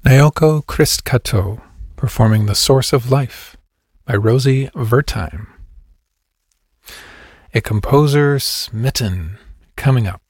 Naoko Christkato performing The Source of Life by Rosie Wertheim. A composer smitten coming up.